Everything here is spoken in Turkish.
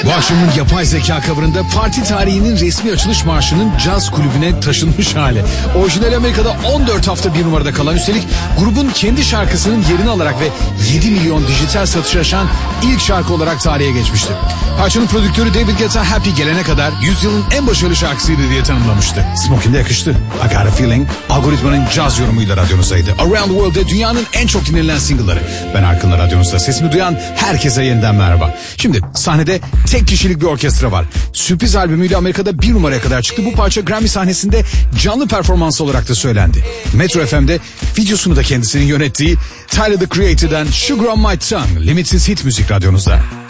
Bu akşamın yapay zeka coverında parti tarihinin resmi açılış marşının caz kulübüne taşınmış hali. Orijinal Amerika'da 14 hafta bir numarada kalan, üstelik grubun kendi şarkısının yerini alarak ve 7 milyon dijital satış aşan ilk şarkı olarak tarihe geçmişti. Parçanın prodüktörü David Guetta Happy gelene kadar yüzyılın en başarılı şarkısıydı diye tanımlamıştı. Smoking'de yakıştı. I Got a Feeling, Algoritma'nın caz yorumuyla radyonuzdaydı. Around the World'de dünyanın en çok dinlenilen single'ları. Ben Arkın'la radyonuzda. Sesimi duyan herkese yeniden merhaba. Şimdi sahnede tek kişilik bir orkestra var. Sürpriz albümüyle Amerika'da bir numaraya kadar çıktı. Bu parça Grammy sahnesinde canlı performans olarak da söylendi. Metro FM'de videosunu da kendisinin yönettiği Tyler, the Creator'dan Sugar on My Tongue, limitsiz hit müzik radyonuzda.